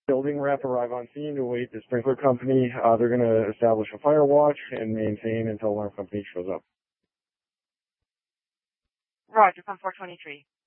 building rep arrive on scene to await the sprinkler company. They're going to establish a fire watch and maintain until alarm company shows up. Roger, from 423.